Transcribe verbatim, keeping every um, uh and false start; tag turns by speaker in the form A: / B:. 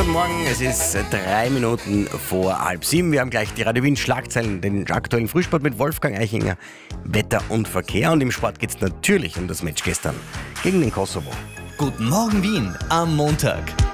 A: guten Morgen, es ist drei Minuten vor halb sieben. Wir haben gleich die Radio Wien Schlagzeilen, den aktuellen Frühsport mit Wolfgang Eichinger, Wetter und Verkehr. Und im Sport geht es natürlich um das Match gestern gegen den Kosovo.
B: Guten Morgen Wien am Montag.